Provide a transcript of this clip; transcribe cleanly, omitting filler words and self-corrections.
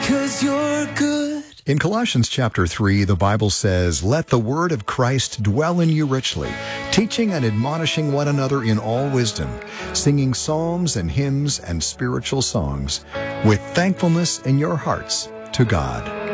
'cause you're good. In Colossians chapter 3, the Bible says, "Let the word of Christ dwell in you richly, teaching and admonishing one another in all wisdom, singing psalms and hymns and spiritual songs with thankfulness in your hearts to God."